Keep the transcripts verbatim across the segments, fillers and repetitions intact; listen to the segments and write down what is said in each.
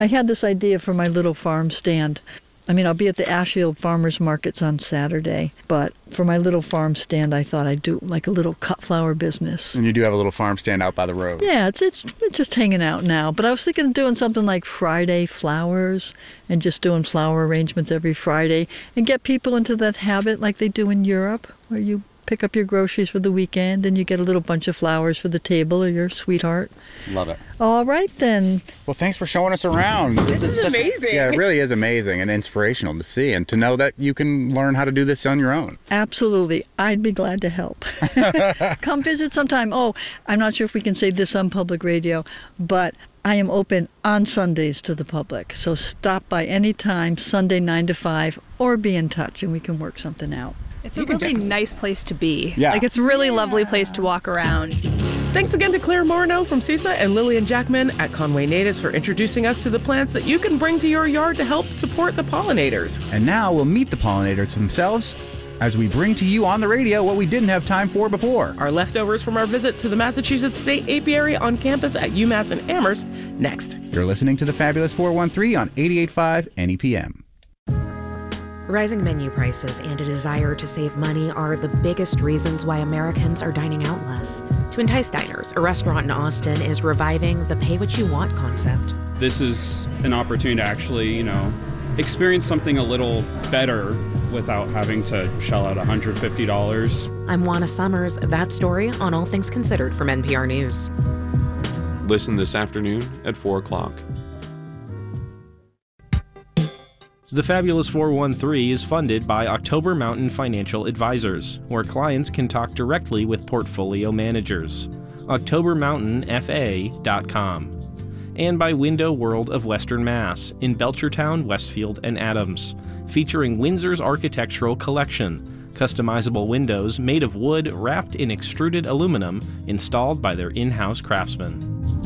I had this idea for my little farm stand. I mean, I'll be at the Ashfield Farmers Markets on Saturday, but for my little farm stand, I thought I'd do like a little cut flower business. And you do have a little farm stand out by the road. Yeah, it's, it's it's just hanging out now. But I was thinking of doing something like Friday flowers and just doing flower arrangements every Friday and get people into that habit like they do in Europe, where you pick up your groceries for the weekend and you get a little bunch of flowers for the table or your sweetheart. Love it. All right, then. Well, thanks for showing us around. This, this is, is amazing. A, yeah, it really is amazing and inspirational to see and to know that you can learn how to do this on your own. Absolutely. I'd be glad to help. Come visit sometime. Oh, I'm not sure if we can say this on public radio, but I am open on Sundays to the public. So stop by anytime, Sunday nine to five, or be in touch and we can work something out. It's a really nice place to be. Yeah. Like, it's a really yeah. lovely place to walk around. Thanks again to Claire Marno from C I S A and Lillian Jackman at Conway Natives for introducing us to the plants that you can bring to your yard to help support the pollinators. And now we'll meet the pollinators themselves as we bring to you on the radio what we didn't have time for before. Our leftovers from our visit to the Massachusetts State Apiary on campus at UMass in Amherst next. You're listening to the Fabulous four one three on eighty-eight point five N E P M. Rising menu prices and a desire to save money are the biggest reasons why Americans are dining out less. To entice diners, a restaurant in Austin is reviving the pay what you want concept. This is an opportunity to actually, you know, experience something a little better without having to shell out one hundred fifty dollars. I'm Juana Summers. That story on All Things Considered from N P R News. Listen this afternoon at four o'clock. The Fabulous four one three is funded by October Mountain Financial Advisors, where clients can talk directly with portfolio managers. october mountain f a dot com. And by Window World of Western Mass in Belchertown, Westfield, and Adams, featuring Windsor's Architectural Collection, customizable windows made of wood wrapped in extruded aluminum installed by their in-house craftsmen.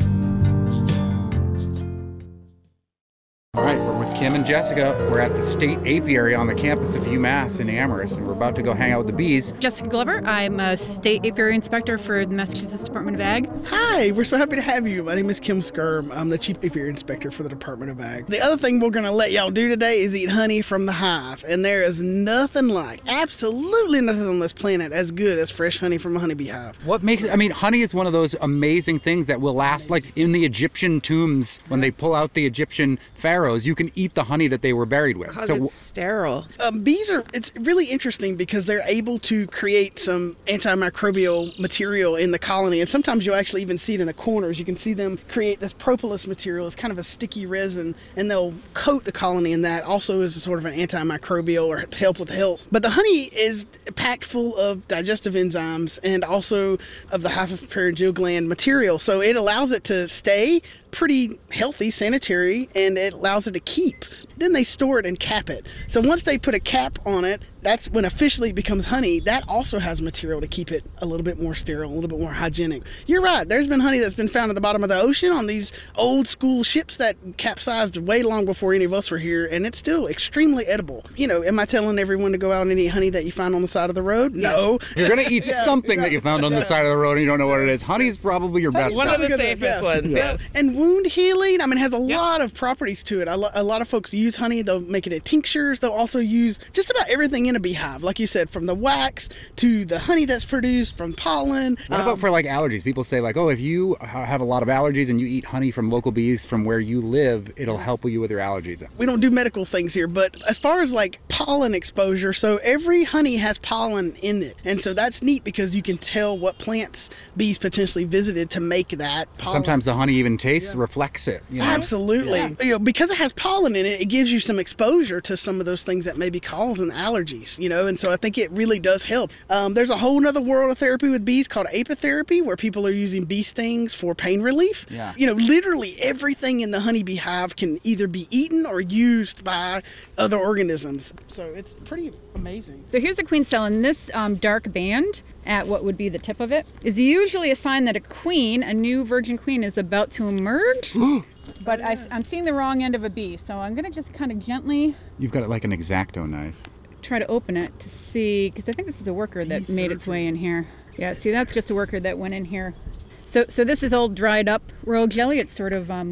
All right, we're with Kim and Jessica. We're at the State Apiary on the campus of UMass in Amherst, and we're about to go hang out with the bees. Jessica Glover. I'm a State Apiary Inspector for the Massachusetts Department of Ag. Hi, we're so happy to have you. My name is Kim Skirm. I'm the Chief Apiary Inspector for the Department of Ag. The other thing we're going to let y'all do today is eat honey from the hive, and there is nothing like, absolutely nothing on this planet as good as fresh honey from a honeybee hive. What makes it, I mean, honey is one of those amazing things that will last, like in the Egyptian tombs, when they pull out the Egyptian pharaohs, you can eat the honey that they were buried with. Because so, it's sterile. Um, bees are, it's really interesting because they're able to create some antimicrobial material in the colony, and sometimes you'll actually even see it in the corners. You can see them create this propolis material. It's kind of a sticky resin, and they'll coat the colony in that, also as a sort of an antimicrobial or help with health. But the honey is packed full of digestive enzymes and also of the hypopharyngeal gland material, so it allows it to stay pretty healthy, sanitary, and it allows it to keep. Then they store it and cap it. So once they put a cap on it, that's when officially it becomes honey. That also has material to keep it a little bit more sterile, a little bit more hygienic. You're right. There's been honey that's been found at the bottom of the ocean on these old school ships that capsized way long before any of us were here, and it's still extremely edible. You know, am I telling everyone to go out and eat honey that you find on the side of the road? No. You're going to eat Yeah, something yeah, that you found on yeah. the side of the road and you don't know what it is. Honey's probably your best One bet. of the safest ones, yes. And wound healing, I mean, it has a lot of properties to it. A, lo- a lot of folks use honey. They'll make it in tinctures. They'll also use just about everything in a beehive. Like you said, from the wax to the honey that's produced, from pollen. What Um, about for like allergies? People say like, oh, if you ha- have a lot of allergies and you eat honey from local bees from where you live, it'll help you with your allergies. We don't do medical things here, but as far as like pollen exposure, so every honey has pollen in it. And so that's neat because you can tell what plants bees potentially visited to make that pollen. Sometimes the honey even tastes reflects it. You know? Absolutely. Yeah. You know, because it has pollen in it, it gives you some exposure to some of those things that may be causing allergies, you know, and so I think it really does help. Um, there's a whole nother world of therapy with bees called apitherapy, where people are using bee stings for pain relief. Yeah. You know, literally everything in the honeybee hive can either be eaten or used by other organisms. So it's pretty amazing. So here's a queen cell, and this um, dark band at what would be the tip of it is usually a sign that a queen, a new virgin queen, is about to emerge. But I, I'm seeing the wrong end of a bee, so I'm going to just kind of gently You've got it like an X-Acto knife. try to open it to see, because I think this is a worker that made its way in here. Yeah, see, that's just a worker that went in here. So so this is all dried up royal jelly. It's sort of um,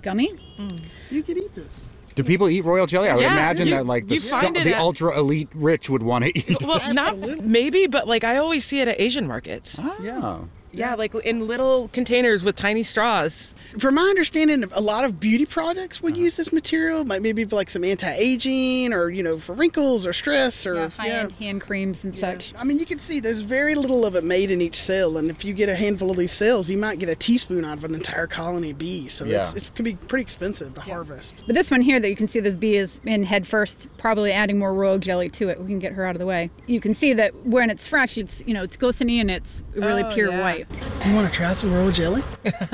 gummy. Mm. You can eat this. Do people eat royal jelly? I would Yeah, imagine you- that like the, you find stu- it the at- ultra elite rich would want to eat. Well, not maybe, but like I always see it at Asian markets. Yeah. Yeah, like in little containers with tiny straws. From my understanding, a lot of beauty products would use this material, like maybe for like some anti-aging or, you know, for wrinkles or stress or Yeah, high-end hand creams and such. I mean, you can see there's very little of it made in each cell, and if you get a handful of these cells, you might get a teaspoon out of an entire colony of bees. So Yeah. it's, it can be pretty expensive to harvest. But this one here that you can see this bee is in head first, probably adding more royal jelly to it. We can get her out of the way. You can see that when it's fresh, it's, you know, it's glistening and it's really Oh, pure yeah. white. You want to try some royal jelly?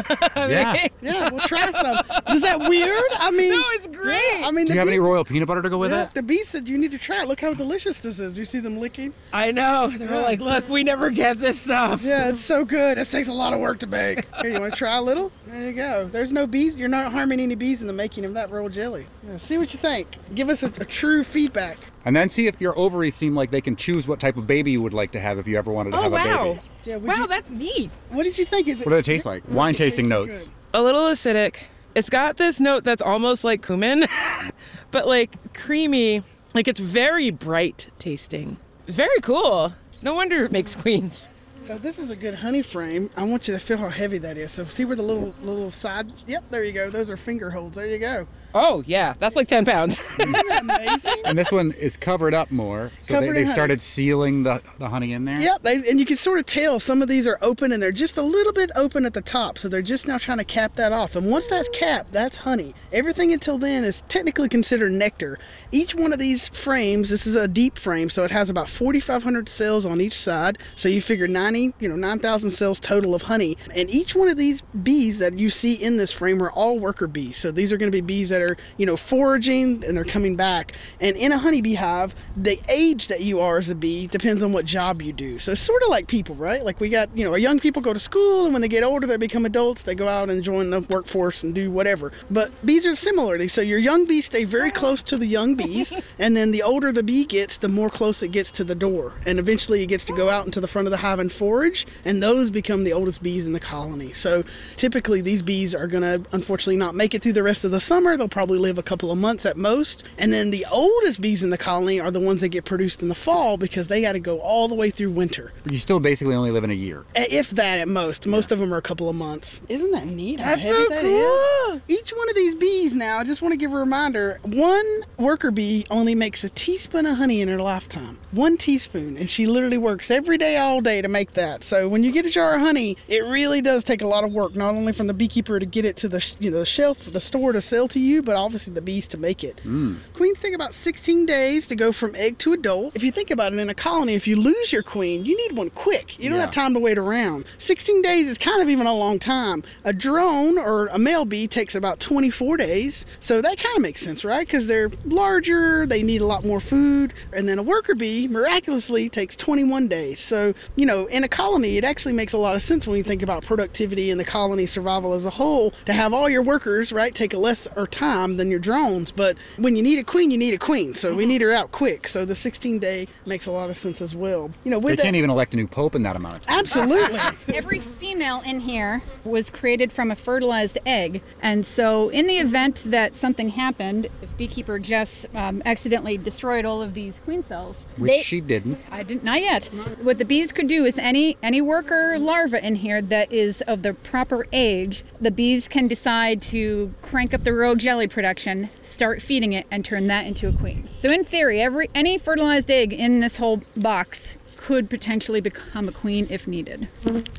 Yeah. Yeah, we'll try some. Is that weird? I mean, No, it's great. yeah, I mean, Do the you have bee- any royal peanut butter to go with yeah, it? the bee said you need to try it. Look how delicious this is. You see them licking? I know. They're Yeah. like, look, we never get this stuff. Yeah, it's so good. It takes a lot of work to bake. Here, you want to try a little? There you go. There's no bees. You're not harming any bees in the making of that royal jelly. Yeah, see what you think. Give us a, a true feedback. And then see if your ovaries seem like they can choose what type of baby you would like to have if you ever wanted to Oh, have a wow. baby. Yeah, would Wow, you- that's neat. What did you think? Is it? What do they taste like? Wine tasting notes. Good. A little acidic. It's got this note that's almost like cumin, but like creamy. Like it's very bright tasting. Very cool. No wonder it makes queens. So this is a good honey frame. I want you to feel how heavy that is. So see where the little little side. Yep, there you go. Those are finger holds. There you go. Oh, yeah. That's like ten pounds. Isn't that amazing? And this one is covered up more, so Covered they, in they've honey. started sealing the, the honey in there. Yep, they, and you can sort of tell some of these are open and they're just a little bit open at the top, so they're just now trying to cap that off. And once that's capped, that's honey. Everything until then is technically considered nectar. Each one of these frames, this is a deep frame, so it has about forty-five hundred cells on each side. So you figure ninety, you know, nine thousand cells total of honey. And each one of these bees that you see in this frame are all worker bees. So these are going to be bees that are, you know, foraging and they're coming back. And in a honeybee hive, the age that you are as a bee depends on what job you do. So it's sort of like people, right? Like we got, you know, young people go to school, and when they get older, they become adults. They go out and join the workforce and do whatever. But bees are similarly. So your young bees stay very close to the young bees, and then the older the bee gets, the more close it gets to the door. And eventually it gets to go out into the front of the hive and forage, and those become the oldest bees in the colony. So typically these bees are going to unfortunately not make it through the rest of the summer. They'll probably live a couple of months at most. And then the oldest bees in the colony are the ones that get produced in the fall, because they got to go all the way through winter. But you still basically only live in a year. If that at most. Most of them are a couple of months. Isn't that neat? How That's heavy so that cool. is? Each one of these bees now, I just want to give a reminder, one worker bee only makes a teaspoon of honey in her lifetime. One teaspoon. And she literally works every day, all day to make that. So when you get a jar of honey, it really does take a lot of work, not only from the beekeeper to get it to the, sh- you know, the shelf, the store to sell to you, but obviously the bees to make it. Mm. Queens take about sixteen days to go from egg to adult. If you think about it, in a colony, if you lose your queen, you need one quick. You don't Yeah. have time to wait around. sixteen days is kind of even a long time. A drone or a male bee takes about twenty-four days. So that kind of makes sense, right? Because they're larger, they need a lot more food. And then a worker bee, miraculously, takes twenty-one days. So, you know, in a colony, it actually makes a lot of sense when you think about productivity and the colony survival as a whole, to have all your workers, right, take a less or time than your drones. But when you need a queen, you need a queen. So we need her out quick. So the sixteen day makes a lot of sense as well. You know, with They that, can't even elect a new pope in that amount of time. absolutely. Every female in here was created from a fertilized egg. And so in the event that something happened, if beekeeper Jess um, accidentally destroyed all of these queen cells, Which they, she didn't. I didn't, not yet. What the bees could do is any any worker larva in here that is of the proper age, the bees can decide to crank up the royal jelly production, start feeding it, and turn that into a queen. So in theory, every any fertilized egg in this whole box could potentially become a queen if needed.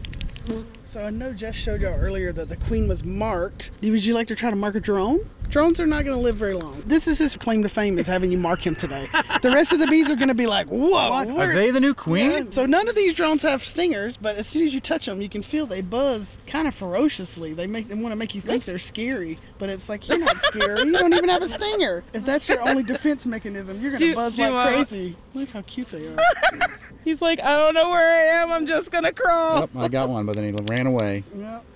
So I know Jess showed y'all earlier that the queen was marked. Would you like to try to mark a drone? Drones are not going to live very long. This is his claim to fame, is having you mark him today. The rest of the bees are going to be like, whoa. What? where- Are they the new queen? Yeah. So none of these drones have stingers, but as soon as you touch them, you can feel they buzz kind of ferociously. They make they want to make you think they're scary, but it's like, you're not scary. You don't even have a stinger. If that's your only defense mechanism, you're going to Do- buzz do like you, uh, crazy. Look how cute they are. He's like, I don't know where I am. I'm just going to crawl. Oh, I got one, but then he ran away. Well,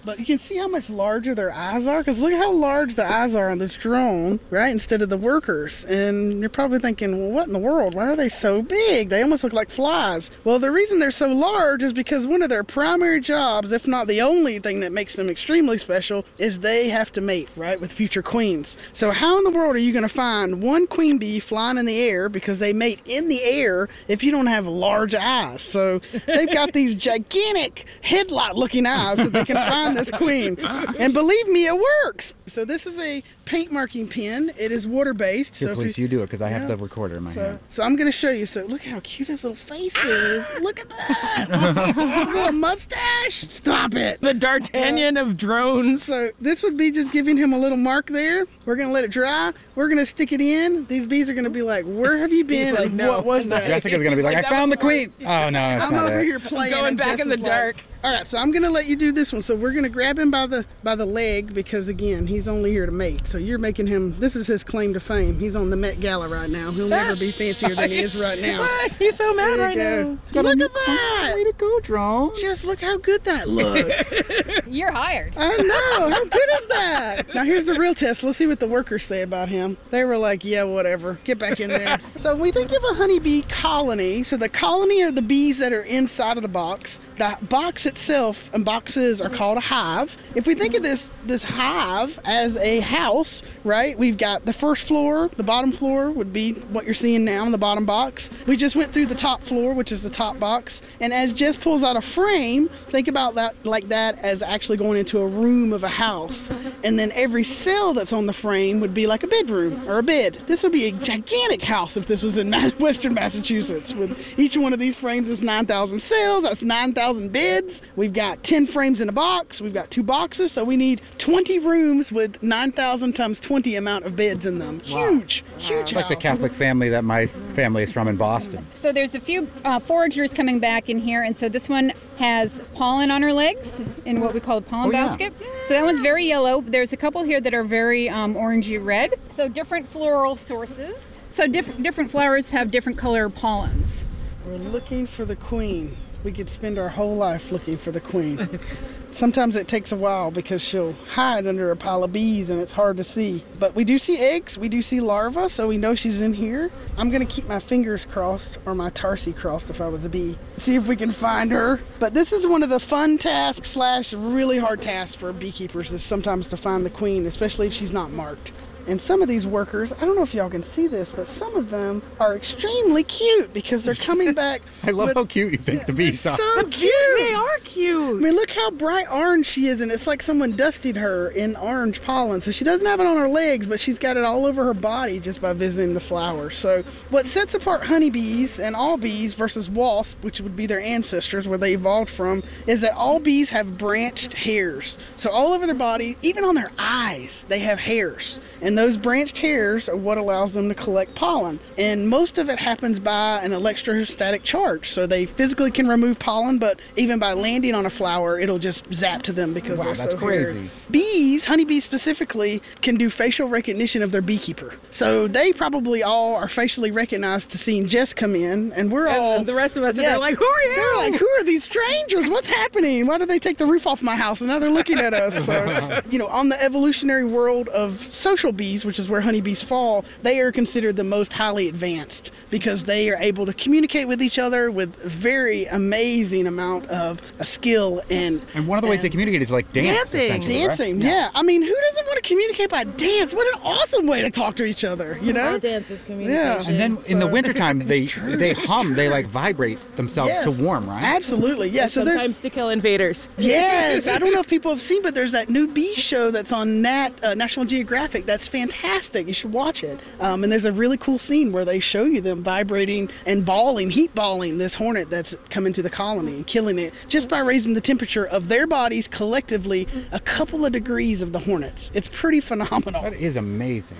But you can see how much larger their eyes are, because look how large the eyes are on this drone, right, instead of the workers. And you're probably thinking, well, what in the world? Why are they so big? They almost look like flies. Well, the reason they're so large is because one of their primary jobs, if not the only thing that makes them extremely special, is they have to mate, right, with future queens. So how in the world are you going to find one queen bee flying in the air, because they mate in the air, if you don't have large eyes? So they've got these gigantic headlight-looking eyes so they can find this queen. And believe me, it works. So this is a paint marking pen. It is water-based. Here, so please, you, you do it, because I have yeah. the recorder in my so, hand. So I'm going to show you. So look how cute his little face is. Look at that. His little mustache. Stop it. The D'Artagnan of drones. So this would be just giving him a little mark there. We're going to let it dry. We're going to stick it in. These bees are going to be like, where have you been? Like, and no. what was that? Jessica's going to be like, like, I that found was the queen. Oh, no, that's I'm not over it. here playing. Going and back in the Jess is like- dark. All right, so I'm going to let you do this one. So we're going to grab him by the by the leg, because, again, he's only here to mate. So you're making him, this is his claim to fame. He's on the Met Gala right now. He'll never be fancier than he is right now. He's so mad There right you now. go. Look at that. Way to go, drone. Just look how good that looks. You're hired. I know. How good is that? Now, here's the real test. Let's see what the workers say about him. They were like, yeah, whatever. Get back in there. So we think of a honeybee colony. So the colony are the bees that are inside of the box. The box itself and boxes are called a hive. If we think of this this hive as a house, right? We've got the first floor, the bottom floor would be what you're seeing now in the bottom box. We just went through the top floor, which is the top box. And as Jess pulls out a frame, think about that like that as actually going into a room of a house. And then every cell that's on the frame would be like a bedroom or a bed. This would be a gigantic house if this was in Western Massachusetts. With each one of these frames is nine thousand cells. That's nine thousand beds. We've got ten frames in a box. We've got two boxes. So we need twenty rooms with nine thousand times twenty amount of beds in them. Wow. Huge, huge It's like the house. Catholic family that my family is from in Boston. So there's a few uh, foragers coming back in here, and so this one has pollen on her legs in what we call the pollen Oh, yeah. basket. So that one's very yellow. There's a couple here that are very um, orangey red. So different floral sources. So diff- different flowers have different color pollens. We're looking for the queen. We could spend our whole life looking for the queen. Sometimes it takes a while because she'll hide under a pile of bees and it's hard to see. But we do see eggs, we do see larvae, so we know she's in here. I'm gonna keep my fingers crossed, or my tarsi crossed if I was a bee, see if we can find her. But this is one of the fun tasks slash really hard tasks for beekeepers, is sometimes to find the queen, especially if she's not marked. And some of these workers, I don't know if y'all can see this, but some of them are extremely cute because they're coming back. I love with, how cute you think the bees are. so cute. They are I cute. mean, look how bright orange she is, and it's like someone dusted her in orange pollen. So she doesn't have it on her legs, but she's got it all over her body just by visiting the flowers. So what sets apart honeybees and all bees versus wasps, which would be their ancestors, where they evolved from, is that all bees have branched hairs. So all over their body, even on their eyes, they have hairs. And those branched hairs are what allows them to collect pollen. And most of it happens by an electrostatic charge. So they physically can remove pollen, but even by landing on a flower, it'll just zap to them because Wow, they're that's so crazy. hairy. Bees, honeybees specifically, can do facial recognition of their beekeeper. So they probably all are facially recognized to seeing Jess come in, and we're all... And the rest of us Yeah. are like, who are you? They're like, who are these strangers? What's happening? Why did they take the roof off my house? And now they're looking at us. So, you know, on the evolutionary world of social bees, which is where honeybees fall, they are considered the most highly advanced because they are able to communicate with each other with very amazing amount of uh, skill and And one of the ways they communicate is like dance, Dancing. essentially, right? dancing. Yeah. I mean, who doesn't want to communicate by dance? What an awesome way to talk to each other, you know? dance is Yeah. And then in the So- wintertime, they they hum, they like vibrate themselves Yes. to warm, right? Absolutely. Yeah. So there's Sometimes to kill invaders. Yes, I don't know if people have seen, but there's that new bee show that's on Nat uh, National Geographic. That's fantastic. You should watch it. Um, and there's a really cool scene where they show you them vibrating and balling, heat balling this hornet that's come into the colony and killing it just by raising the temperature of their bodies collectively a couple of degrees of the hornets. It's pretty phenomenal. That is amazing.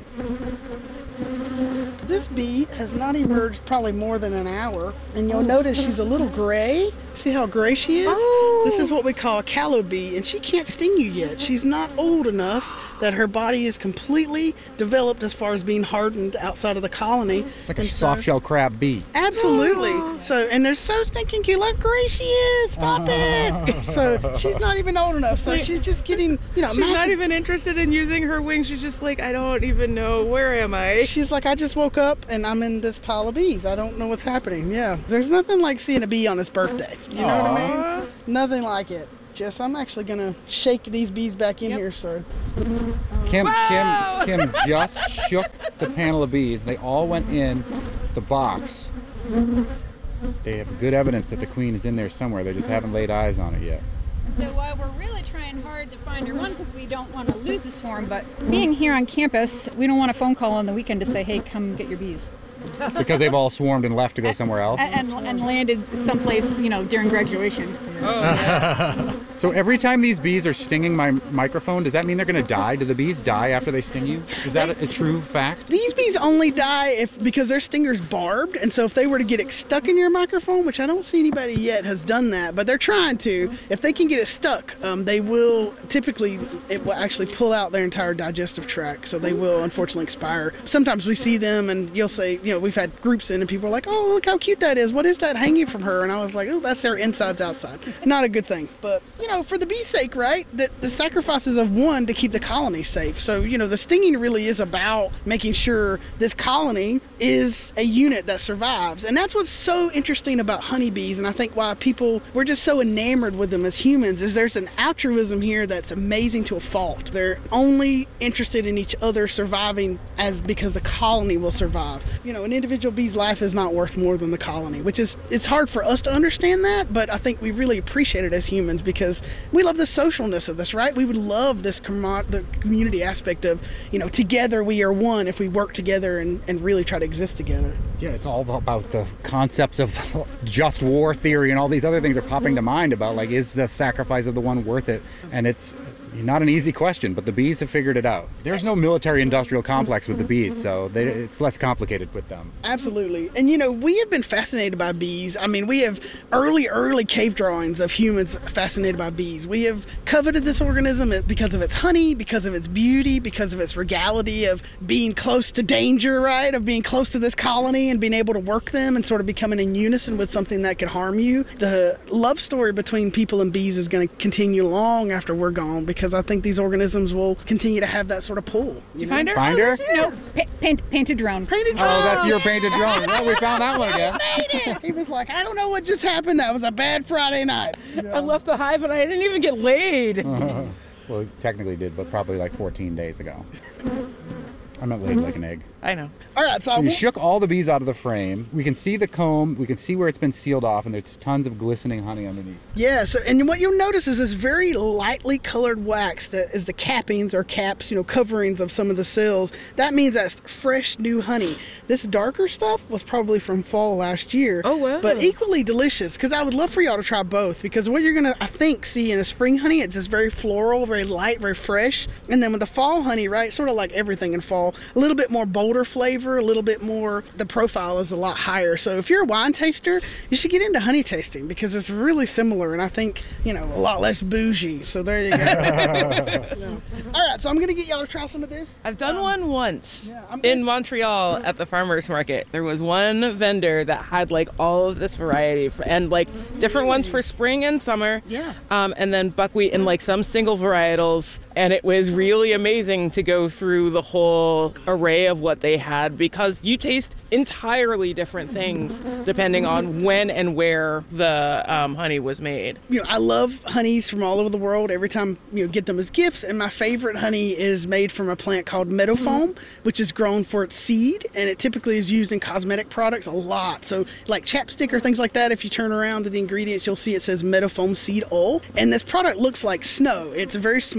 This bee has not emerged probably more than an hour, and you'll notice she's a little gray. See how gray she is? Oh, This is what we call a callow bee, and she can't sting you yet. She's not old enough that her body is completely developed as far as being hardened outside of the colony. It's like a And so- soft-shell crab bee. Absolutely. So, and they're so stinking cute. Look, great she is. Stop it. So she's not even old enough. So she's just getting, you know. She's not imagine- even interested in using her wings. She's just like, I don't even know. Where am I? She's like, I just woke up and I'm in this pile of bees. I don't know what's happening. Yeah. There's nothing like seeing a bee on its birthday. You know what I mean? Nothing like it. Jess, I'm actually going to shake these bees back in here, sir. Kim, Kim, Kim just shook the panel of bees. They all went in the box. They have good evidence that the queen is in there somewhere. They just haven't laid eyes on it yet. So while we're really trying hard to find her one because we don't want to lose the swarm, but being here on campus, we don't want a phone call on the weekend to say, hey, come get your bees. Because they've all swarmed and left to go somewhere else. And, and, and landed someplace, you know, during graduation. So every time these bees are stinging my microphone, does that mean they're going to die? Do the bees die after they sting you? Is that a, a true fact? These bees only die if because their stinger's barbed, and so if they were to get it stuck in your microphone, which I don't see anybody yet has done that, but they're trying to, if they can get it stuck, um, they will typically, it will actually pull out their entire digestive tract, so they will unfortunately expire. Sometimes we see them and you'll say, you know, we've had groups in and people are like, oh, look how cute that is. What is that hanging from her? And I was like, oh, that's their insides outside. Not a good thing. But, you know, for the bee's sake, right, the, the sacrifices of one to keep the colony safe. So, you know, the stinging really is about making sure this colony is a unit that survives. And that's what's so interesting about honeybees. And I think why people, we're just so enamored with them as humans is there's an altruism here that's amazing to a fault. They're only interested in each other surviving as because the colony will survive. You know, an individual bee's life is not worth more than the colony, which is, it's hard for us to understand that, but I think we really appreciate it as humans because we love the socialness of this, right? We would love this com- the community aspect of, you know, together we are one if we work together and, and really try to exist together. Yeah, it's all about the concepts of just war theory and all these other things are popping to mind about, like, is the sacrifice of the one worth it? And it's not an easy question, but the bees have figured it out. There's no military-industrial complex with the bees, so they, it's less complicated with them. Absolutely. And, you know, we have been fascinated by bees. I mean, we have early, early cave drawings of humans fascinated by bees. We have coveted this organism because of its honey, because of its beauty, because of its regality of being close to danger, right? Of being close to this colony and being able to work them and sort of becoming in unison with something that could harm you. The love story between people and bees is going to continue long after we're gone because I think these organisms will continue to have that sort of pull. Did you find her? Find her? No, pa- paint, painted drone. Painted drone. Oh, that's your painted drone. Well, we found that one again. Made it. He was like, I don't know what just happened. That was a bad Friday night. I left the hive and I didn't even get laid. Uh, well, we technically did, but probably like fourteen days ago. I'm not laid like an egg. I know. All right, so, So I you won't- shook all the bees out of the frame. We can see the comb. We can see where it's been sealed off, and there's tons of glistening honey underneath. Yeah, so, and what you'll notice is this very lightly colored wax that is the cappings or caps, you know, coverings of some of the cells. That means that's fresh new honey. This darker stuff was probably from fall last year. Oh, wow. But equally delicious, because I would love for y'all to try both, because what you're going to, I think, see in a spring honey, it's just very floral, very light, very fresh. And then with the fall honey, right, sort of like everything in fall, a little bit more bolder flavor, a little bit more, the profile is a lot higher. So if you're a wine taster, you should get into honey tasting because it's really similar and I think, you know, a lot less bougie. So there you go. Yeah. All right, so I'm going to get y'all to try some of this. I've done Um, one once yeah, I'm in good. Montreal at the farmers market. There was one vendor that had like all of this variety for, and like different ones for spring and summer. Yeah. Um, and then buckwheat and like some single varietals. And it was really amazing to go through the whole array of what they had because you taste entirely different things depending on when and where the um, honey was made. You know, I love honeys from all over the world. Every time, you know, get them as gifts. And my favorite honey is made from a plant called meadow foam, which is grown for its seed. And it typically is used in cosmetic products a lot. So like chapstick or things like that, if you turn around to the ingredients, you'll see it says meadow foam seed oil. And this product looks like snow. It's a very small,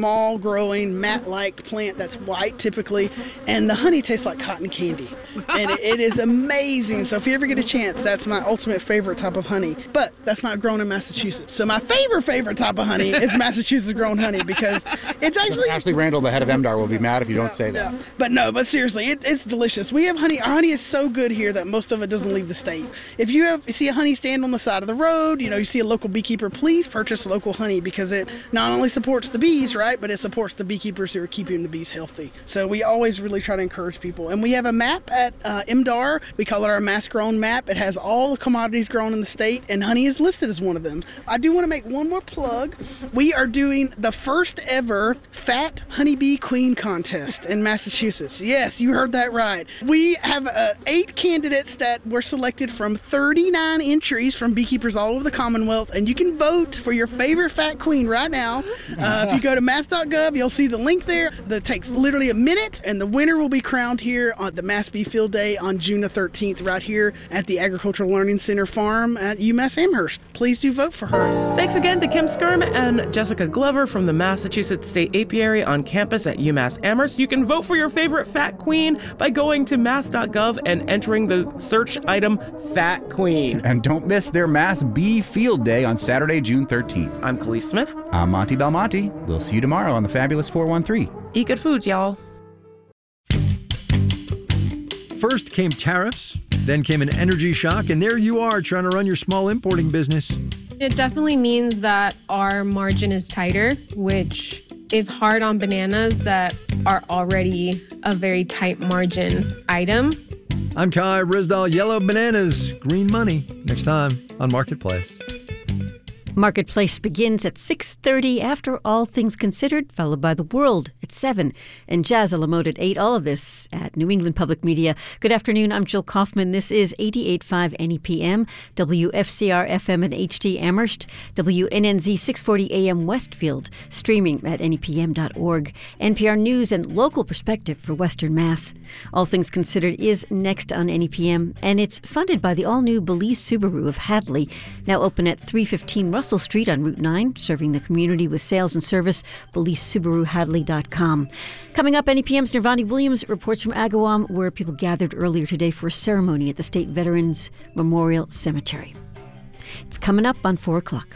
growing, mat-like plant that's white typically, and the honey tastes like cotton candy. And it, it is amazing. So if you ever get a chance, that's my ultimate favorite type of honey. But that's not grown in Massachusetts. So my favorite, favorite type of honey is Massachusetts-grown honey because it's actually... Ashley Randall, the head of M D A R, will be mad if you don't say that. Yeah. But no, but seriously, it, it's delicious. We have honey. Our honey is so good here that most of it doesn't leave the state. If you have you see a honey stand on the side of the road, you know, you see a local beekeeper, please purchase local honey because it not only supports the bees, right, but it supports the beekeepers who are keeping the bees healthy. So we always really try to encourage people. And we have a map at uh, M D A R. We call it our mass grown map. It has all the commodities grown in the state, and honey is listed as one of them. I do want to make one more plug. We are doing the first ever Fat Honeybee Queen contest in Massachusetts. Yes, you heard that right. We have uh, eight candidates that were selected from thirty-nine entries from beekeepers all over the Commonwealth, and you can vote for your favorite fat queen right now. Uh, if you go to mass dot gov, you'll see the link there. That takes literally a minute, and the winner will be crowned here on the Mass Bee Field Day on June the thirteenth, right here at the Agricultural Learning Center farm at UMass Amherst. Please do vote for her. Thanks again to Kim Skirm and Jessica Glover from the Massachusetts State Apiary on campus at UMass Amherst. You can vote for your favorite fat queen by going to mass dot gov and entering the search item Fat Queen. And don't miss their Mass Bee Field Day on Saturday, June thirteenth. I'm Khalees Smith. I'm Monty Belmonte. We'll see you tomorrow on the Fabulous four one three. Eat good food, y'all. First came tariffs, then came an energy shock, and there you are trying to run your small importing business. It definitely means that our margin is tighter, which is hard on bananas that are already a very tight margin item. I'm Kai Risdall. Yellow bananas, green money. Next time on Marketplace. Marketplace begins at six thirty after All Things Considered, followed by The World at seven, and Jazz a la Mode at eight. All of this at New England Public Media. Good afternoon. I'm Jill Kaufman. This is eighty-eight point five N E P M, W F C R F M and H D Amherst, W N N Z six forty A M Westfield, streaming at N E P M dot org. N P R News and local perspective for Western Mass. All Things Considered is next on N E P M, and it's funded by the all-new Belize Subaru of Hadley, now open at three fifteen Russell Street on Route nine, serving the community with sales and service, Belize Subaru Hadley dot com. Coming up, N E P M's Nirvani Williams reports from Agawam, where people gathered earlier today for a ceremony at the State Veterans Memorial Cemetery. It's coming up on four o'clock.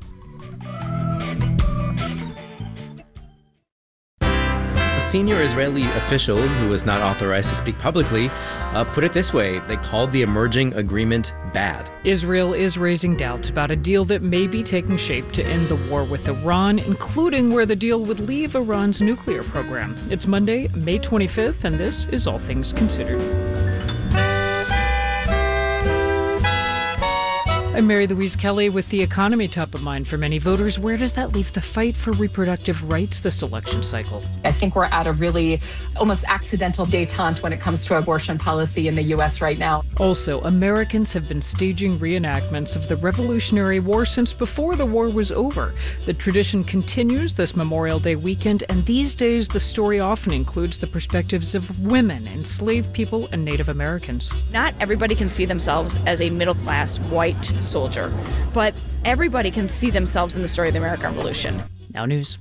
A senior Israeli official who was not authorized to speak publicly uh, put it this way: they called the emerging agreement bad. Israel is raising doubts about a deal that may be taking shape to end the war with Iran, including where the deal would leave Iran's nuclear program. It's Monday, May twenty-fifth, and this is All Things Considered. I'm Mary Louise Kelly with the economy top of mind for many voters. Where does that leave the fight for reproductive rights this election cycle? I think we're at a really almost accidental détente when it comes to abortion policy in the U S right now. Also, Americans have been staging reenactments of the Revolutionary War since before the war was over. The tradition continues this Memorial Day weekend, and these days the story often includes the perspectives of women, enslaved people, and Native Americans. Not everybody can see themselves as a middle-class white soldier, but everybody can see themselves in the story of the American Revolution. Now news.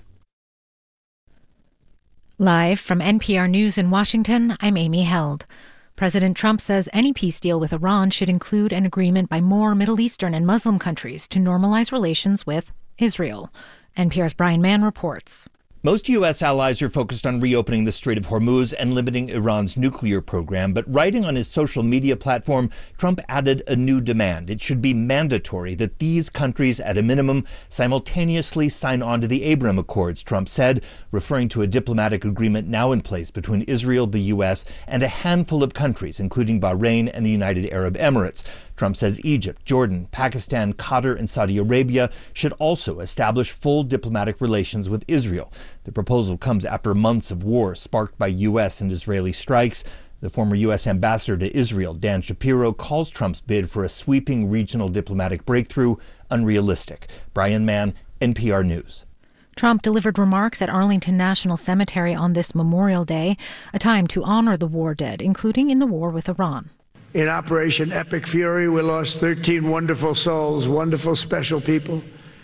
Live from N P R News in Washington, I'm Amy Held. President Trump says any peace deal with Iran should include an agreement by more Middle Eastern and Muslim countries to normalize relations with Israel. N P R's Brian Mann reports. Most U S allies are focused on reopening the Strait of Hormuz and limiting Iran's nuclear program. But writing on his social media platform, Trump added a new demand. It should be mandatory that these countries, at a minimum, simultaneously sign on to the Abraham Accords, Trump said, referring to a diplomatic agreement now in place between Israel, the U S, and a handful of countries, including Bahrain and the United Arab Emirates. Trump says Egypt, Jordan, Pakistan, Qatar, and Saudi Arabia should also establish full diplomatic relations with Israel. The proposal comes after months of war sparked by U S and Israeli strikes. The former U S ambassador to Israel, Dan Shapiro, calls Trump's bid for a sweeping regional diplomatic breakthrough unrealistic. Brian Mann, N P R News. Trump delivered remarks at Arlington National Cemetery on this Memorial Day, a time to honor the war dead, including in the war with Iran. In Operation Epic Fury, we lost thirteen wonderful souls, wonderful, special people.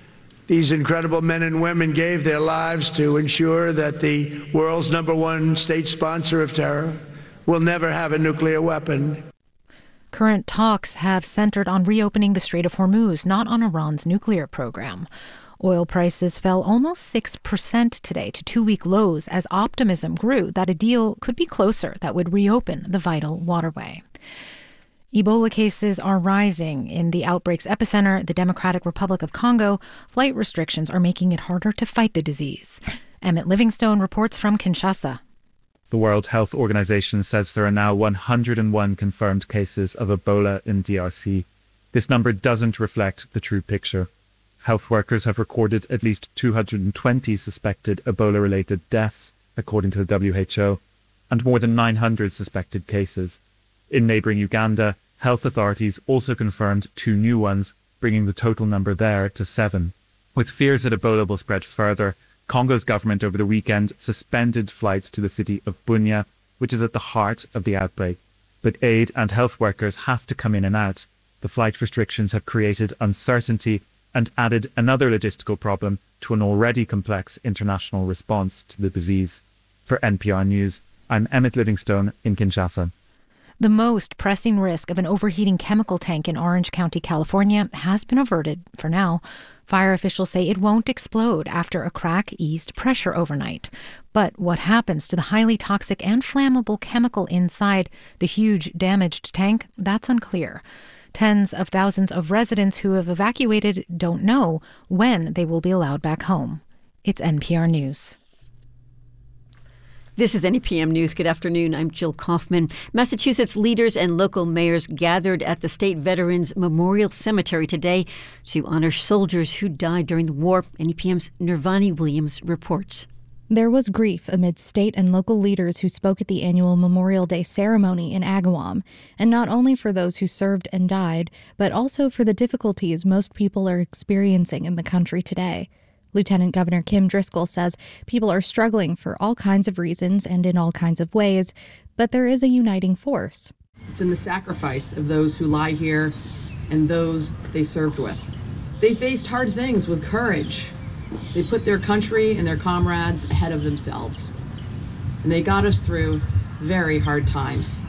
These incredible men and women gave their lives to ensure that the world's number one state sponsor of terror will never have a nuclear weapon. Current talks have centered on reopening the Strait of Hormuz, not on Iran's nuclear program. Oil prices fell almost six percent today to two-week lows as optimism grew that a deal could be closer that would reopen the vital waterway. Ebola cases are rising in the outbreak's epicenter, the Democratic Republic of Congo. Flight restrictions are making it harder to fight the disease. Emmett Livingstone reports from Kinshasa. The World Health Organization says there are now one hundred one confirmed cases of Ebola in D R C. This number doesn't reflect the true picture. Health workers have recorded at least two hundred twenty suspected Ebola-related deaths, according to the W H O, and more than nine hundred suspected cases. In neighbouring Uganda, health authorities also confirmed two new ones, bringing the total number there to seven. With fears that Ebola will spread further, Congo's government over the weekend suspended flights to the city of Bunia, which is at the heart of the outbreak. But aid and health workers have to come in and out. The flight restrictions have created uncertainty and added another logistical problem to an already complex international response to the disease. For N P R News, I'm Emmett Livingstone in Kinshasa. The most pressing risk of an overheating chemical tank in Orange County, California, has been averted for now. Fire officials say it won't explode after a crack eased pressure overnight. But what happens to the highly toxic and flammable chemical inside the huge damaged tank, that's unclear. Tens of thousands of residents who have evacuated don't know when they will be allowed back home. It's N P R News. This is N P R News. Good afternoon. I'm Jill Kaufman. Massachusetts leaders and local mayors gathered at the State Veterans Memorial Cemetery today to honor soldiers who died during the war. N P M's Nirvani Williams reports. There was grief amid state and local leaders who spoke at the annual Memorial Day ceremony in Agawam, and not only for those who served and died, but also for the difficulties most people are experiencing in the country today. Lieutenant Governor Kim Driscoll says people are struggling for all kinds of reasons and in all kinds of ways, but there is a uniting force. It's in the sacrifice of those who lie here and those they served with. They faced hard things with courage. They put their country and their comrades ahead of themselves. And they got us through very hard times,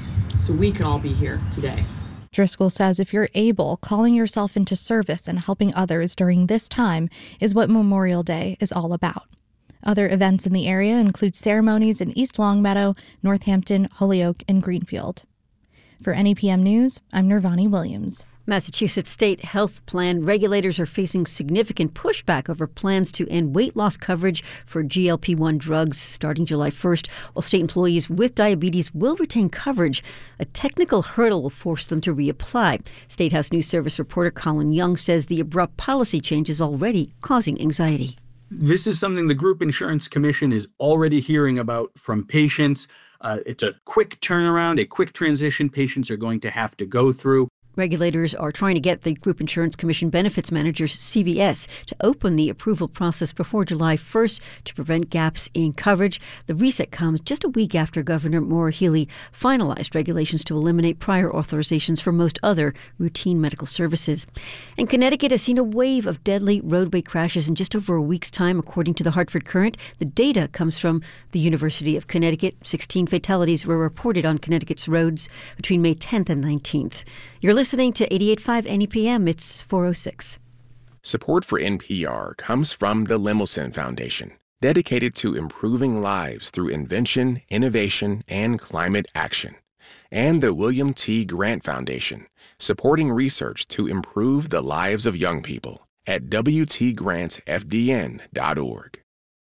so we could all be here today. Driscoll says if you're able, calling yourself into service and helping others during this time is what Memorial Day is all about. Other events in the area include ceremonies in East Longmeadow, Northampton, Holyoke, and Greenfield. For N E P M News, I'm Nirvani Williams. Massachusetts state health plan regulators are facing significant pushback over plans to end weight loss coverage for G L P one drugs starting July first, while state employees with diabetes will retain coverage. A technical hurdle will force them to reapply. State House News Service reporter Colin Young says the abrupt policy change is already causing anxiety. This is something the Group Insurance Commission is already hearing about from patients. Uh, it's a quick turnaround, a quick transition patients are going to have to go through. Regulators are trying to get the Group Insurance Commission benefits managers, C V S, to open the approval process before July first to prevent gaps in coverage. The reset comes just a week after Governor Maura Healey finalized regulations to eliminate prior authorizations for most other routine medical services. And Connecticut has seen a wave of deadly roadway crashes in just over a week's time, according to the Hartford Courant. The data comes from the University of Connecticut. sixteen fatalities were reported on Connecticut's roads between May tenth and nineteenth. You're listening to eighty-eight point five N E P M. It's four oh six. Support for N P R comes from the Lemelson Foundation, dedicated to improving lives through invention, innovation, and climate action. And the William T. Grant Foundation, supporting research to improve the lives of young people at w t grant f d n dot org.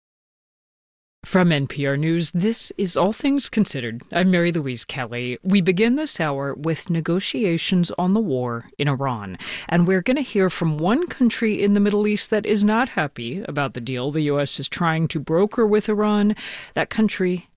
From N P R News, this is All Things Considered. I'm Mary Louise Kelly. We begin this hour with negotiations on the war in Iran. And we're going to hear from one country in the Middle East that is not happy about the deal the U S is trying to broker with Iran. That country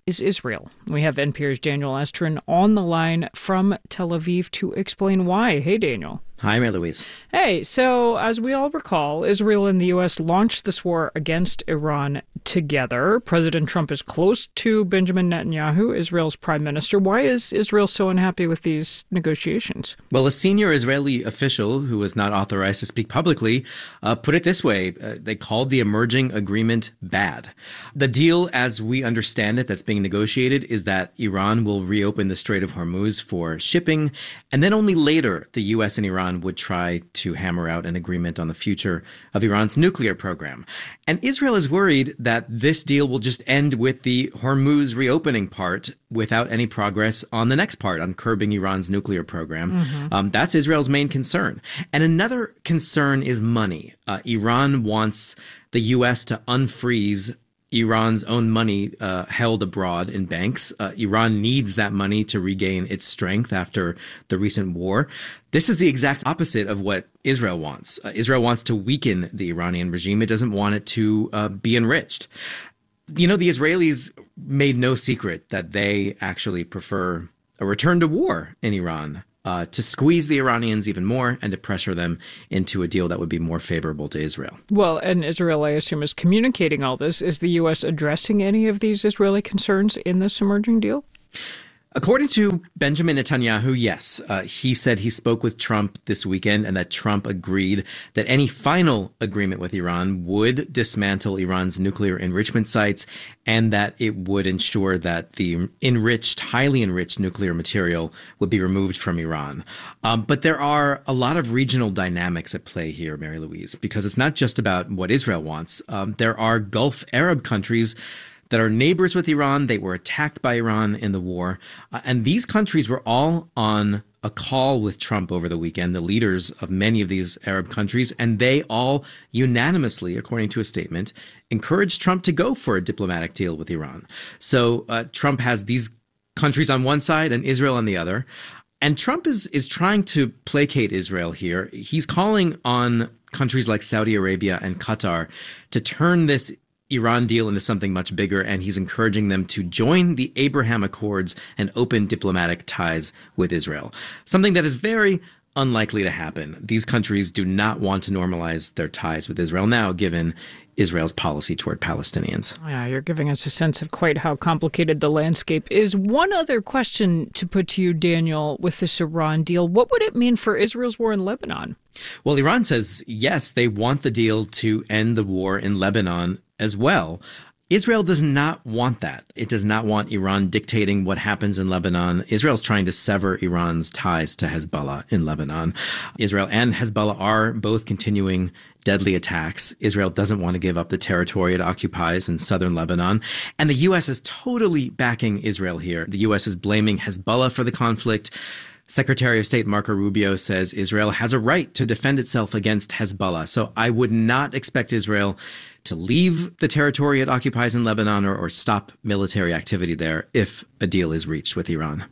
is Israel. We have N P R's Daniel Estrin on the line from Tel Aviv to explain why. Hey, Daniel. Hi, Mary Louise. Hey, so as we all recall, Israel and the U S launched this war against Iran together. President Trump is close to Benjamin Netanyahu, Israel's prime minister. Why is Israel so unhappy with these negotiations? Well, a senior Israeli official who was not authorized to speak publicly uh, put it this way. Uh, they called the emerging agreement bad. The deal, as we understand it, that's being negotiated is that Iran will reopen the Strait of Hormuz for shipping, and then only later the U S and Iran would try to hammer out an agreement on the future of Iran's nuclear program. And Israel is worried that this deal will just end with the Hormuz reopening part without any progress on the next part, on curbing Iran's nuclear program. Mm-hmm. Um, that's Israel's main concern. And another concern is money. Uh, Iran wants the U S to unfreeze Iran's own money uh, held abroad in banks. Uh, Iran needs that money to regain its strength after the recent war. This is the exact opposite of what Israel wants. Uh, Israel wants to weaken the Iranian regime. It doesn't want it to uh, be enriched. You know, the Israelis made no secret that they actually prefer a return to war in Iran. Uh, to squeeze the Iranians even more and to pressure them into a deal that would be more favorable to Israel. Well, and Israel, I assume, is communicating all this. Is the U S addressing any of these Israeli concerns in this emerging deal? According to Benjamin Netanyahu, yes. Uh, he said he spoke with Trump this weekend and that Trump agreed that any final agreement with Iran would dismantle Iran's nuclear enrichment sites and that it would ensure that the enriched, highly enriched nuclear material would be removed from Iran. Um, but there are a lot of regional dynamics at play here, Mary Louise, because it's not just about what Israel wants. Um, there are Gulf Arab countries that are neighbors with Iran. They were attacked by Iran in the war. Uh, and these countries were all on a call with Trump over the weekend, the leaders of many of these Arab countries, and they all unanimously, according to a statement, encouraged Trump to go for a diplomatic deal with Iran. So uh, Trump has these countries on one side and Israel on the other. And Trump is is trying to placate Israel here. He's calling on countries like Saudi Arabia and Qatar to turn this Iran deal into something much bigger, and he's encouraging them to join the Abraham Accords and open diplomatic ties with Israel, something that is very unlikely to happen. These countries do not want to normalize their ties with Israel now, given Israel's policy toward Palestinians. Yeah, you're giving us a sense of quite how complicated the landscape is. One other question to put to you, Daniel, with this Iran deal. What would it mean for Israel's war in Lebanon? Well, Iran says, yes, they want the deal to end the war in Lebanon as well. Israel does not want that. It does not want Iran dictating what happens in Lebanon. Israel's trying to sever Iran's ties to Hezbollah in Lebanon. Israel and Hezbollah are both continuing deadly attacks. Israel doesn't want to give up the territory it occupies in southern Lebanon. And the U S is totally backing Israel here. The U S is blaming Hezbollah for the conflict. Secretary of State Marco Rubio says Israel has a right to defend itself against Hezbollah. So I would not expect Israel to leave the territory it occupies in Lebanon or, or stop military activity there if a deal is reached with Iran.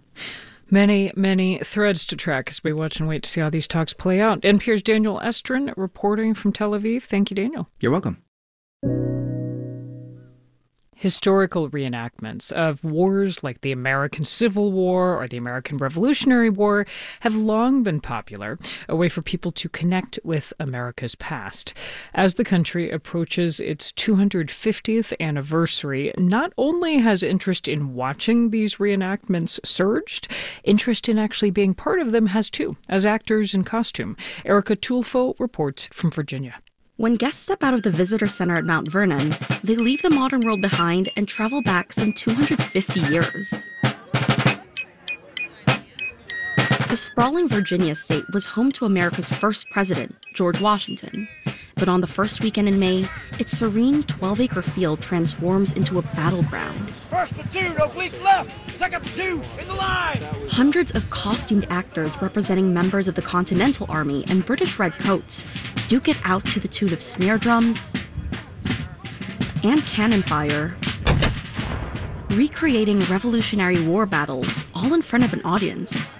Many, many threads to track as we watch and wait to see how these talks play out. N P R's Daniel Estrin reporting from Tel Aviv. Thank you, Daniel. You're welcome. Historical reenactments of wars like the American Civil War or the American Revolutionary War have long been popular, a way for people to connect with America's past. As the country approaches its two hundred fiftieth anniversary, not only has interest in watching these reenactments surged, interest in actually being part of them has too, as actors in costume. Erica Tulfo reports from Virginia. When guests step out of the visitor center at Mount Vernon, they leave the modern world behind and travel back some two hundred fifty years. The sprawling Virginia state was home to America's first president, George Washington. But on the first weekend in May, its serene twelve-acre field transforms into a battleground. First platoon, oblique left! Second platoon, in the line! Hundreds of costumed actors representing members of the Continental Army and British Red Coats duke it out to the tune of snare drums and cannon fire, recreating Revolutionary War battles all in front of an audience.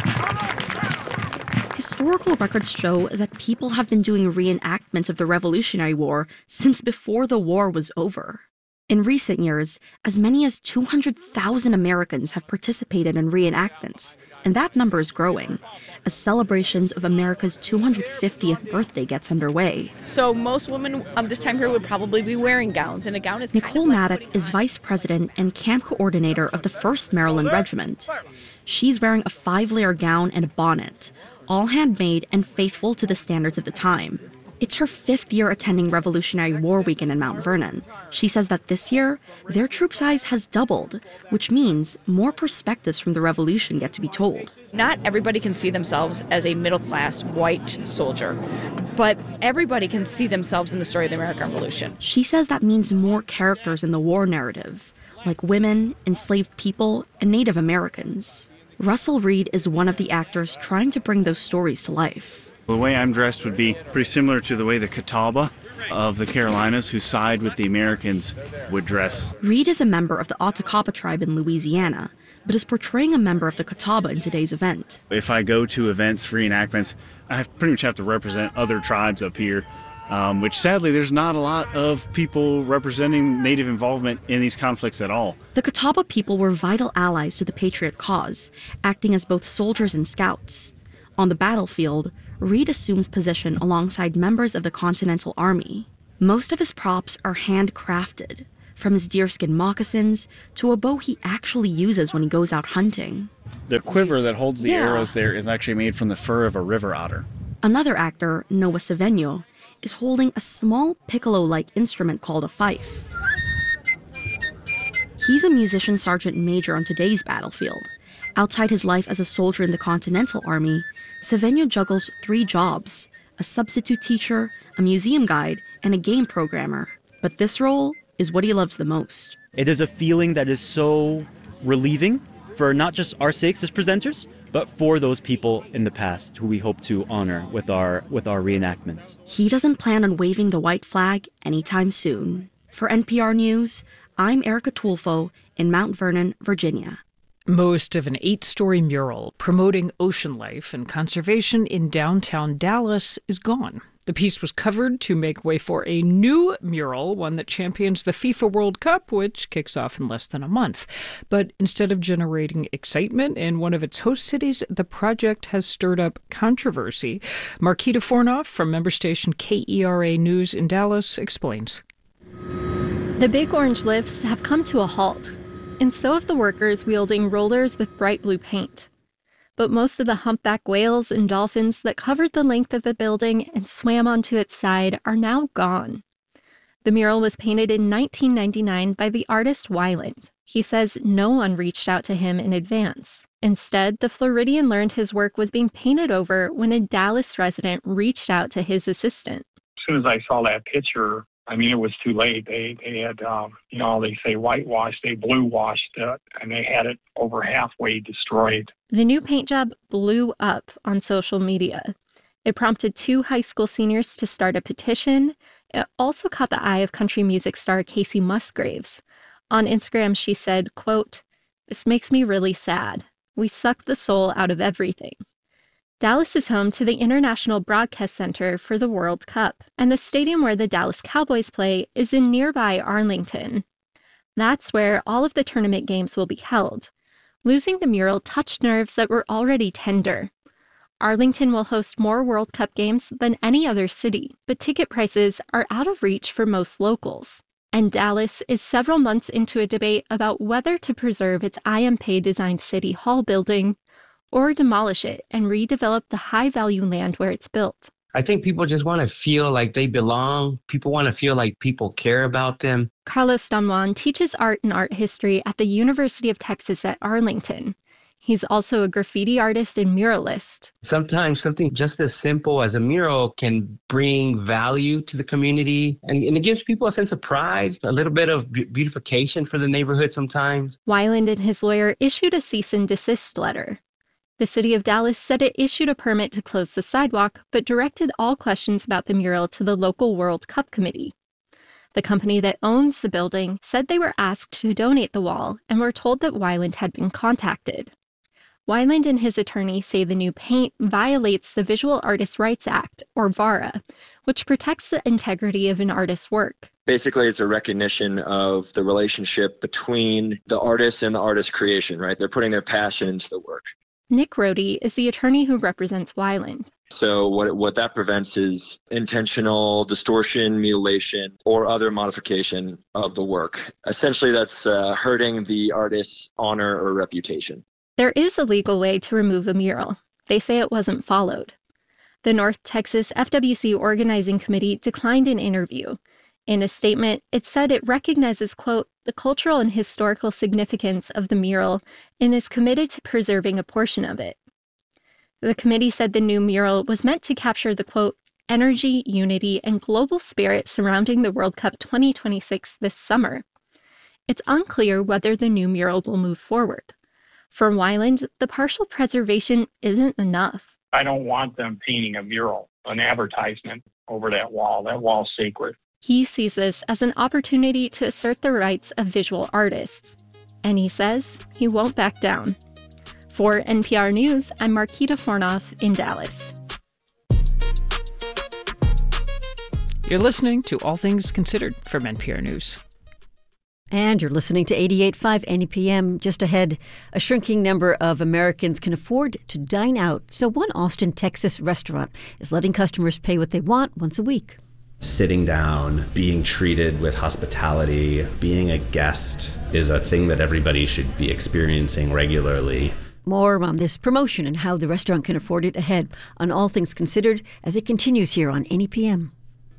Historical records show that people have been doing reenactments of the Revolutionary War since before the war was over. In recent years, as many as two hundred thousand Americans have participated in reenactments, and that number is growing as celebrations of America's two hundred fiftieth birthday gets underway. So most women um, this time here would probably be wearing gowns, and a gown is Nicole Maddock is vice president and camp coordinator of the first Maryland Regiment. She's wearing a five-layer gown and a bonnet, all handmade and faithful to the standards of the time. It's her fifth year attending Revolutionary War Weekend in Mount Vernon. She says that this year, their troop size has doubled, which means more perspectives from the Revolution get to be told. Not everybody can see themselves as a middle-class white soldier, but everybody can see themselves in the story of the American Revolution. She says that means more characters in the war narrative, like women, enslaved people, and Native Americans. Russell Reed is one of the actors trying to bring those stories to life. The way I'm dressed would be pretty similar to the way the Catawba of the Carolinas, who side with the Americans, would dress. Reed is a member of the Ottokapa tribe in Louisiana, but is portraying a member of the Catawba in today's event. If I go to events, reenactments, I have, pretty much have to represent other tribes up here, um, which sadly there's not a lot of people representing Native involvement in these conflicts at all. The Catawba people were vital allies to the Patriot cause, acting as both soldiers and scouts. On the battlefield, Reed assumes position alongside members of the Continental Army. Most of his props are handcrafted, from his deerskin moccasins to a bow he actually uses when he goes out hunting. The quiver that holds the Yeah. arrows there is actually made from the fur of a river otter. Another actor, Noah Saveño, is holding a small piccolo-like instrument called a fife. He's a musician sergeant major on today's battlefield. Outside his life as a soldier in the Continental Army, Saveño juggles three jobs: a substitute teacher, a museum guide, and a game programmer. But this role is what he loves the most. It is a feeling that is so relieving for not just our sakes as presenters, but for those people in the past who we hope to honor with our with our reenactments. He doesn't plan on waving the white flag anytime soon. For N P R News, I'm Erica Tulfo in Mount Vernon, Virginia. Most of an eight-story mural promoting ocean life and conservation in downtown Dallas is gone. The piece was covered to make way for a new mural, one that champions the FIFA World Cup, which kicks off in less than a month. But instead of generating excitement in one of its host cities, the project has stirred up controversy. Marquita Fornoff from member station K E R A News in Dallas explains. The big orange lifts have come to a halt, and so have the workers wielding rollers with bright blue paint. But most of the humpback whales and dolphins that covered the length of the building and swam onto its side are now gone. The mural was painted in nineteen ninety-nine by the artist Weiland. He says no one reached out to him in advance. Instead, the Floridian learned his work was being painted over when a Dallas resident reached out to his assistant. As soon as I saw that picture, I mean, it was too late. They they had, um, you know, they say whitewashed, they blue washed it, and they had it over halfway destroyed. The new paint job blew up on social media. It prompted two high school seniors to start a petition. It also caught the eye of country music star Casey Musgraves. On Instagram, she said, quote, "This makes me really sad. We suck the soul out of everything." Dallas is home to the International Broadcast Center for the World Cup, and the stadium where the Dallas Cowboys play is in nearby Arlington. That's where all of the tournament games will be held. Losing the mural touched nerves that were already tender. Arlington will host more World Cup games than any other city, but ticket prices are out of reach for most locals. And Dallas is several months into a debate about whether to preserve its I M P-designed City Hall building or demolish it and redevelop the high-value land where it's built. I think people just want to feel like they belong. People want to feel like people care about them. Carlos Don Juan teaches art and art history at the University of Texas at Arlington. He's also a graffiti artist and muralist. Sometimes something just as simple as a mural can bring value to the community, and, and it gives people a sense of pride, a little bit of beautification for the neighborhood sometimes. Weiland and his lawyer issued a cease and desist letter. The city of Dallas said it issued a permit to close the sidewalk, but directed all questions about the mural to the local World Cup committee. The company that owns the building said they were asked to donate the wall and were told that Weiland had been contacted. Weiland and his attorney say the new paint violates the Visual Artists' Rights Act, or VARA, which protects the integrity of an artist's work. Basically, it's a recognition of the relationship between the artist and the artist's creation, right? They're putting their passion into the work. Nick Rohde is the attorney who represents Weiland. So what what that prevents is intentional distortion, mutilation, or other modification of the work. Essentially, that's uh, hurting the artist's honor or reputation. There is a legal way to remove a mural. They say it wasn't followed. The North Texas F W C Organizing Committee declined an interview. In a statement, it said it recognizes, quote, the cultural and historical significance of the mural and is committed to preserving a portion of it. The committee said the new mural was meant to capture the, quote, energy, unity, and global spirit surrounding the World Cup twenty twenty-six this summer. It's unclear whether the new mural will move forward. For Weiland, the partial preservation isn't enough. I don't want them painting a mural, an advertisement over that wall. That wall's sacred. He sees this as an opportunity to assert the rights of visual artists. And he says he won't back down. For N P R News, I'm Marquita Fornoff in Dallas. You're listening to All Things Considered from N P R News. And you're listening to eighty-eight point five N E P M. Just ahead, a shrinking number of Americans can afford to dine out. So one Austin, Texas restaurant is letting customers pay what they want once a week. Sitting down, being treated with hospitality, being a guest is a thing that everybody should be experiencing regularly. More on this promotion and how the restaurant can afford it ahead on All Things Considered as it continues here on N E P M.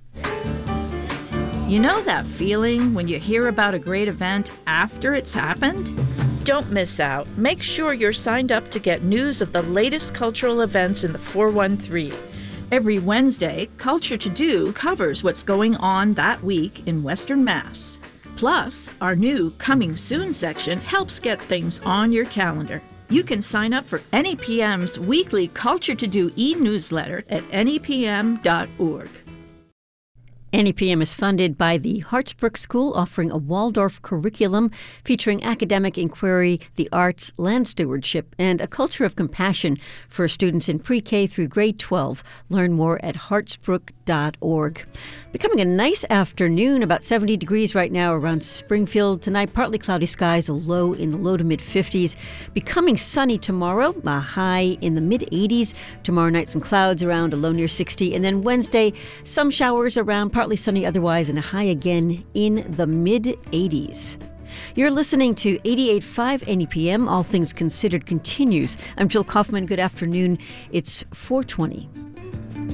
You know that feeling when you hear about a great event after it's happened? Don't miss out. Make sure you're signed up to get news of the latest cultural events in the four one three. Every Wednesday, Culture to Do covers what's going on that week in Western Mass. Plus, our new Coming Soon section helps get things on your calendar. You can sign up for N E P M's weekly Culture to Do e-newsletter at N E P M dot org. N E P M is funded by the Hartsbrook School, offering a Waldorf curriculum featuring academic inquiry, the arts, land stewardship, and a culture of compassion for students in pre-K through grade twelve. Learn more at hartsbrook dot org. Becoming a nice afternoon, about seventy degrees right now around Springfield. Tonight, partly cloudy skies, a low in the low to mid-fifties. Becoming sunny tomorrow, a high in the mid-eighties. Tomorrow night, some clouds around, a low near sixty. And then Wednesday, some showers around, partly sunny otherwise, and a high again in the mid-eighties. You're listening to eighty-eight point five N E P M. All Things Considered continues. I'm Jill Kaufman. Good afternoon. It's four twenty.